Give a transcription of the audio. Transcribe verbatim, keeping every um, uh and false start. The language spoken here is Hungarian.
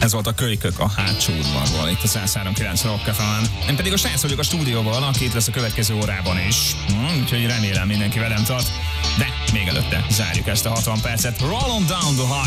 Ez volt a Kölykök a hátsó udvarból, itt a száz három kilenc Rock ef em-en. Én pedig a srác vagyok a stúdióban, aki itt lesz a következő órában is. Hmm, úgyhogy remélem mindenki velem tart. De még előtte zárjuk ezt a hatvan percet. Roll on down the high.